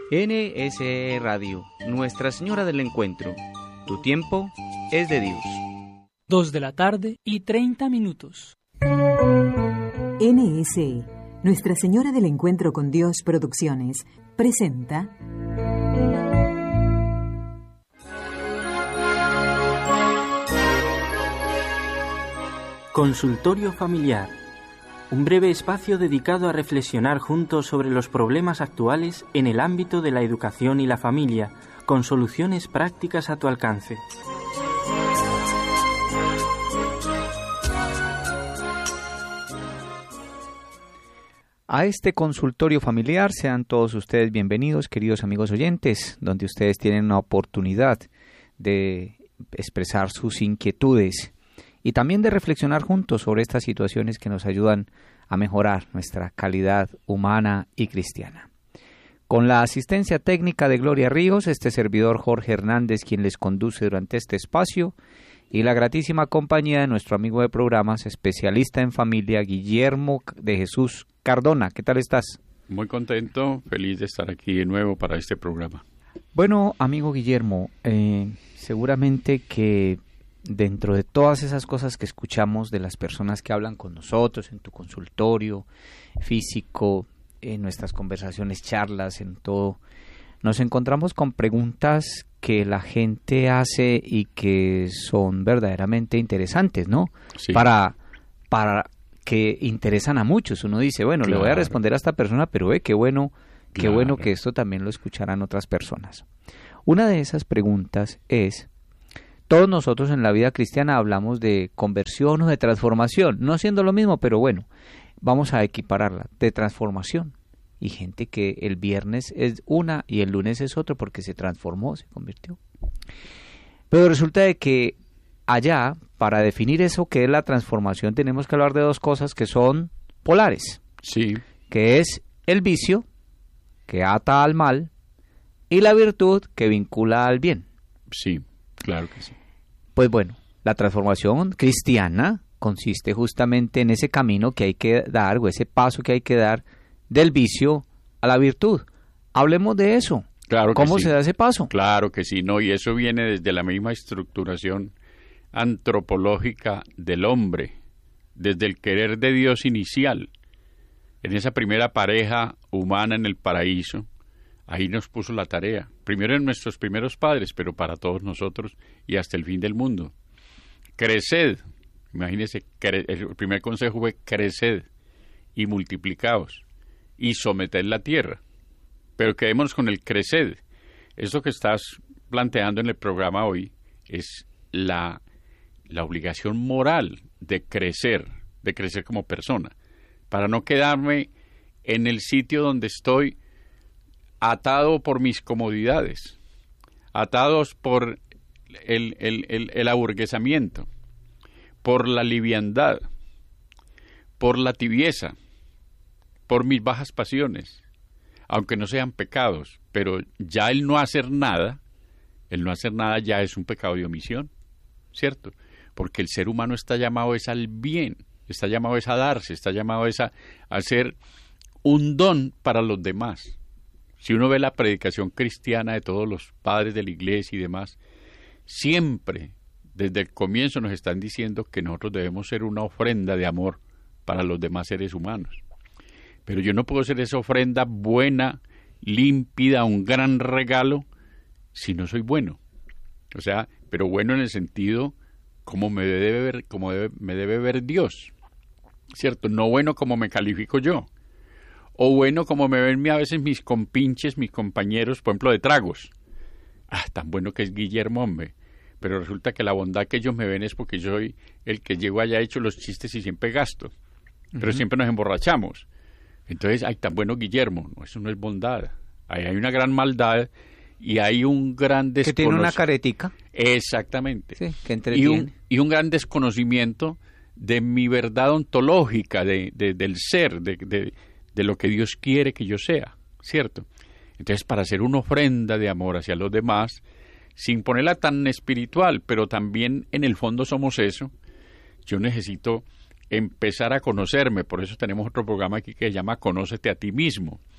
NSE Radio, Nuestra Señora del Encuentro. Tu tiempo es de Dios. 2:30 NSE, Nuestra Señora del Encuentro con Dios Producciones, presenta... Consultorio Familiar. Un breve espacio dedicado a reflexionar juntos sobre los problemas actuales en el ámbito de la educación y la familia, con soluciones prácticas a tu alcance. A este consultorio familiar sean todos ustedes bienvenidos, queridos amigos oyentes, donde ustedes tienen una oportunidad de expresar sus inquietudes y también de reflexionar juntos sobre estas situaciones que nos ayudan a mejorar nuestra calidad humana y cristiana. Con la asistencia técnica de Gloria Ríos, este servidor Jorge Hernández, quien les conduce durante este espacio, y la gratísima compañía de nuestro amigo de programas, especialista en familia, Guillermo de Jesús Cardona. ¿Qué tal estás? Muy contento, feliz de estar aquí de nuevo para este programa. Bueno, amigo Guillermo, seguramente que dentro de todas esas cosas que escuchamos de las personas que hablan con nosotros en tu consultorio físico, en nuestras conversaciones, charlas, en todo, nos encontramos con preguntas que la gente hace y que son verdaderamente interesantes, ¿no? Sí. Para que interesan a muchos. Uno dice, bueno, Claro. le voy a responder a esta persona, pero qué bueno Claro. que esto también lo escucharan otras personas. Una de esas preguntas es: todos nosotros en la vida cristiana hablamos de conversión o de transformación, no siendo lo mismo, pero bueno, vamos a equipararla, de transformación. Y gente que el viernes es una y el lunes es otro porque se transformó, se convirtió. Pero resulta de que allá, para definir eso que es la transformación, tenemos que hablar de dos cosas que son polares, Sí, que es el vicio, que ata al mal, y la virtud, que vincula al bien. sí, claro que sí. Pues bueno, la transformación cristiana consiste justamente en ese camino que hay que dar, o ese paso que hay que dar del vicio a la virtud. Hablemos de eso. Claro que ¿Cómo sí. se da ese paso? Claro que sí, no, y eso viene desde la misma estructuración antropológica del hombre, desde el querer de Dios inicial. En esa primera pareja humana en el paraíso, ahí nos puso la tarea. Primero en nuestros primeros padres, pero para todos nosotros y hasta el fin del mundo. Creced. Imagínense, el primer consejo fue creced y multiplicaos y someted la tierra. Pero quedémonos con el creced. Eso que estás planteando en el programa hoy es la obligación moral de crecer como persona, para no quedarme en el sitio donde estoy atado por mis comodidades, atados por el aburguesamiento, por la liviandad, por la tibieza, por mis bajas pasiones, aunque no sean pecados, pero ya el no hacer nada ya es un pecado de omisión, ¿cierto? Porque el ser humano está llamado es al bien, está llamado es a darse, está llamado es a ser un don para los demás. Si uno ve la predicación cristiana de todos los padres de la iglesia y demás, siempre, desde el comienzo nos están diciendo que nosotros debemos ser una ofrenda de amor para los demás seres humanos. Pero yo no puedo ser esa ofrenda buena, límpida, un gran regalo, si no soy bueno. O sea, pero bueno en el sentido como me debe ver Dios, ¿cierto? No bueno como me califico yo. O bueno como me ven a veces mis compinches, mis compañeros, por ejemplo, de tragos. Tan bueno que es Guillermo, hombre. Pero resulta que la bondad que ellos me ven es porque yo soy el que llego allá, hecho los chistes y siempre gasto. Pero siempre nos emborrachamos. Entonces, tan bueno Guillermo. No, eso no es bondad. Ahí hay una gran maldad y hay un gran desconocimiento. Que tiene una caretica. Exactamente. Sí, que entretiene. Y un gran desconocimiento de mi verdad ontológica, del ser, de lo que Dios quiere que yo sea, ¿cierto? Entonces, para hacer una ofrenda de amor hacia los demás, sin ponerla tan espiritual, pero también en el fondo somos eso, yo necesito empezar a conocerme. Por eso tenemos otro programa aquí que se llama Conócete a ti mismo.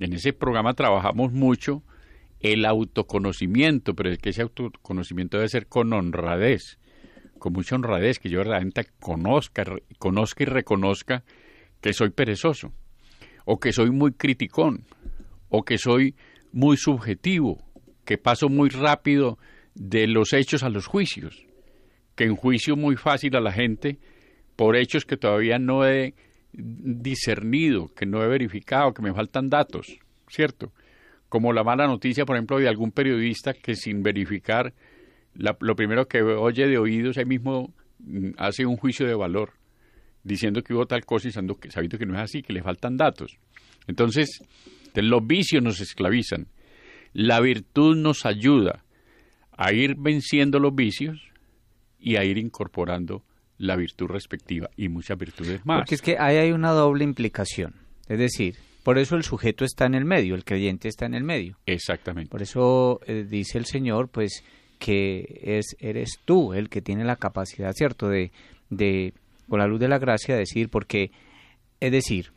En ese programa trabajamos mucho el autoconocimiento, pero es que ese autoconocimiento debe ser con honradez, con mucha honradez, que yo verdaderamente conozca y reconozca que soy perezoso, o que soy muy criticón, o que soy muy subjetivo, que paso muy rápido de los hechos a los juicios, que enjuicio muy fácil a la gente por hechos que todavía no he discernido, que no he verificado, que me faltan datos, ¿cierto? Como la mala noticia, por ejemplo, de algún periodista que sin verificar, lo primero que oye de oídos, ahí mismo hace un juicio de valor, diciendo que hubo tal cosa y sabiendo que no es así, que le faltan datos. Entonces, los vicios nos esclavizan. La virtud nos ayuda a ir venciendo los vicios y a ir incorporando la virtud respectiva y muchas virtudes más. Porque es que ahí hay una doble implicación. Es decir, por eso el sujeto está en el medio, el creyente está en el medio. Exactamente. Por eso dice el Señor, pues, que eres tú el que tiene la capacidad, ¿cierto?, de con la luz de la gracia decir, porque, es decir,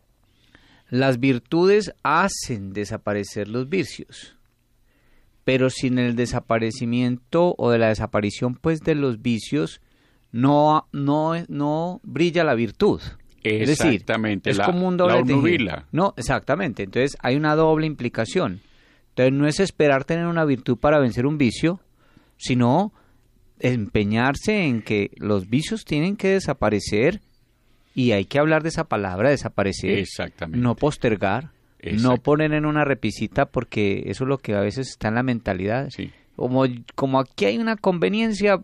las virtudes hacen desaparecer los vicios, pero sin el desaparecimiento o de la desaparición, pues, de los vicios, no brilla la virtud. Exactamente, es decir, es como un doble tejido. No, exactamente. Entonces hay una doble implicación. Entonces no es esperar tener una virtud para vencer un vicio, sino empeñarse en que los vicios tienen que desaparecer y hay que hablar de esa palabra, desaparecer. Exactamente. No postergar, no poner en una repisita, porque eso es lo que a veces está en la mentalidad. Sí. Como aquí hay una conveniencia,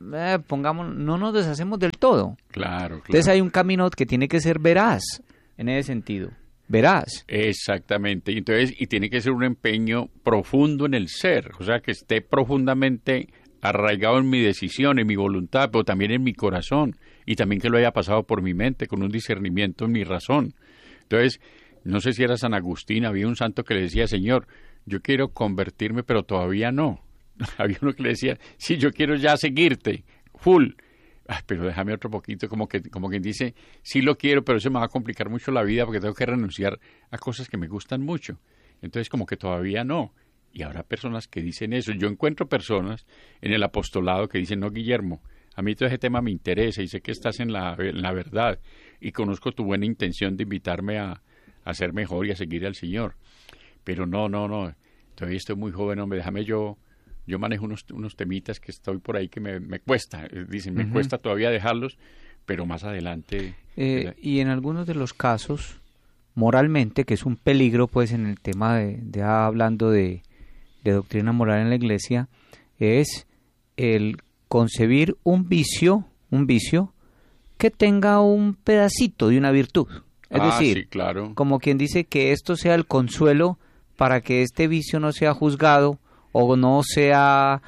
no nos deshacemos del todo. Claro. Entonces hay un camino que tiene que ser veraz, en ese sentido. Veraz. Exactamente. Y tiene que ser un empeño profundo en el ser, o sea, que esté profundamente arraigado en mi decisión, en mi voluntad, pero también en mi corazón, y también que lo haya pasado por mi mente, con un discernimiento en mi razón. Entonces, no sé si era San Agustín, había un santo que le decía, Señor, yo quiero convertirme, pero todavía no. Había uno que le decía, sí, yo quiero ya seguirte, full. Pero déjame otro poquito, como quien dice, sí lo quiero, pero eso me va a complicar mucho la vida porque tengo que renunciar a cosas que me gustan mucho. Entonces, como que todavía no. Y habrá personas que dicen eso. Yo encuentro personas en el apostolado que dicen, no, Guillermo, a mí todo ese tema me interesa y sé que estás en la verdad y conozco tu buena intención de invitarme a ser mejor y a seguir al Señor. Pero no, todavía estoy muy joven, hombre, déjame yo manejo unos temitas que estoy por ahí que me cuesta, dicen, me cuesta todavía dejarlos, pero más adelante... Y en algunos de los casos, moralmente, que es un peligro, pues, en el tema de hablando de doctrina moral en la Iglesia, es el concebir un vicio que tenga un pedacito de una virtud. Es decir, sí, claro. Como quien dice que esto sea el consuelo para que este vicio no sea juzgado o no sea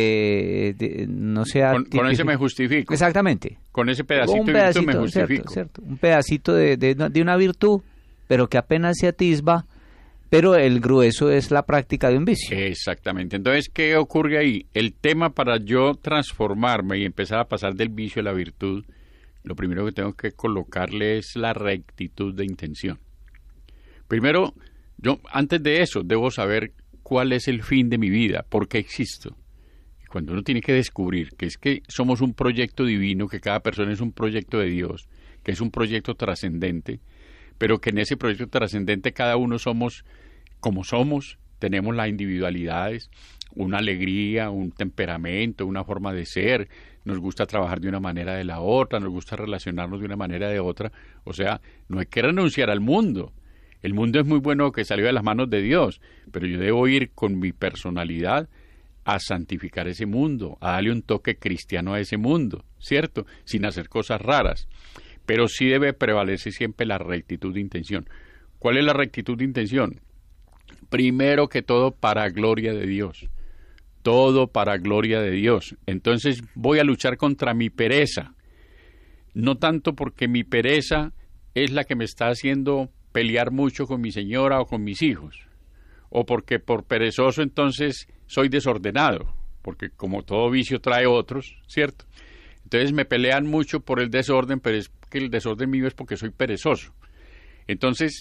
con ese me justifico. Exactamente. Con ese pedacito de virtud me justifico. Cierto. Un pedacito de una virtud, pero que apenas se atisba, pero el grueso es la práctica de un vicio. Exactamente. Entonces, ¿qué ocurre ahí? El tema para yo transformarme y empezar a pasar del vicio a la virtud, lo primero que tengo que colocarle es la rectitud de intención. Primero, yo antes de eso debo saber cuál es el fin de mi vida, por qué existo. Y cuando uno tiene que descubrir que es que somos un proyecto divino, que cada persona es un proyecto de Dios, que es un proyecto trascendente, pero que en ese proyecto trascendente cada uno somos como somos, tenemos las individualidades, una alegría, un temperamento, una forma de ser, nos gusta trabajar de una manera de la otra, nos gusta relacionarnos de una manera de otra, o sea, no hay que renunciar al mundo. El mundo es muy bueno que salió de las manos de Dios, pero yo debo ir con mi personalidad a santificar ese mundo, a darle un toque cristiano a ese mundo, ¿cierto? Sin hacer cosas raras. Pero sí debe prevalecer siempre la rectitud de intención. ¿Cuál es la rectitud de intención? Primero que todo, para gloria de Dios. Todo para gloria de Dios. Entonces voy a luchar contra mi pereza. No tanto porque mi pereza es la que me está haciendo pelear mucho con mi señora o con mis hijos, o porque por perezoso entonces soy desordenado, porque como todo vicio trae otros, ¿cierto? Entonces me pelean mucho por el desorden, pero es que el desorden mío es porque soy perezoso. Entonces,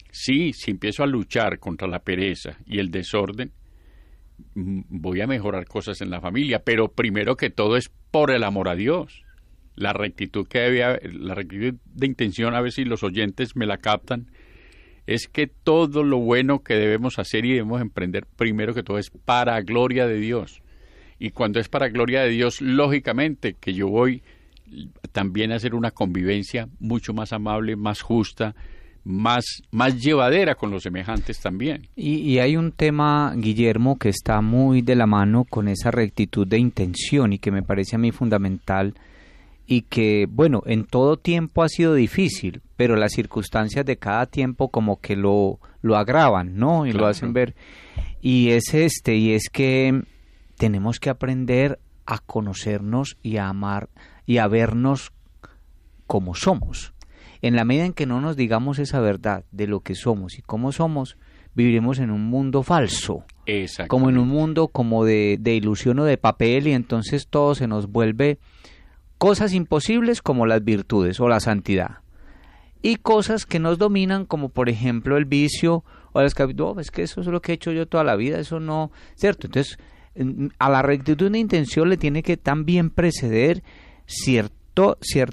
Sí, si empiezo a luchar contra la pereza y el desorden, voy a mejorar cosas en la familia, pero primero que todo es por el amor a Dios. La rectitud la rectitud de intención, a ver si los oyentes me la captan, es que todo lo bueno que debemos hacer y debemos emprender, primero que todo es para gloria de Dios. Y cuando es para gloria de Dios, lógicamente que yo voy también a hacer una convivencia mucho más amable, más justa, más llevadera con los semejantes también. Y hay un tema, Guillermo, que está muy de la mano con esa rectitud de intención y que me parece a mí fundamental y que, bueno, en todo tiempo ha sido difícil, pero las circunstancias de cada tiempo como que lo agravan, ¿no? Y claro, lo hacen ver. Y es que tenemos que aprender a conocernos y a amar y a vernos como somos. En la medida en que no nos digamos esa verdad de lo que somos y cómo somos, viviremos en un mundo falso, como en un mundo como de ilusión o de papel, y entonces todo se nos vuelve cosas imposibles como las virtudes o la santidad, y cosas que nos dominan como por ejemplo el vicio o las es que eso es lo que he hecho yo toda la vida, eso no, ¿cierto? Entonces a la rectitud de intención le tiene que también preceder cierto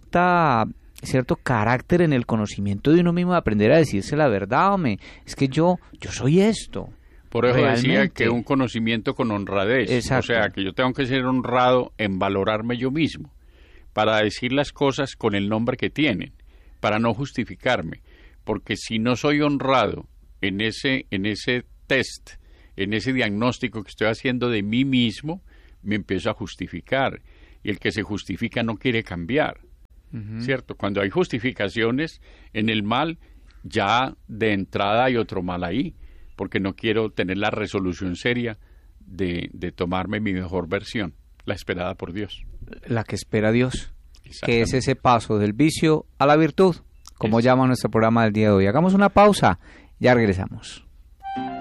carácter en el conocimiento de uno mismo, de aprender a decirse la verdad, hombre, es que yo soy esto. Por eso decía que un conocimiento con honradez. Exacto. O sea, que yo tengo que ser honrado en valorarme yo mismo, para decir las cosas con el nombre que tienen, para no justificarme, porque si no soy honrado en ese test, en ese diagnóstico que estoy haciendo de mí mismo, me empiezo a justificar, y el que se justifica no quiere cambiar. ¿Cierto? Cuando hay justificaciones en el mal, ya de entrada hay otro mal ahí, porque no quiero tener la resolución seria de tomarme mi mejor versión, la esperada por Dios. La que espera Dios, que es ese paso del vicio a la virtud, como llama nuestro programa del día de hoy. Hagamos una pausa, ya regresamos.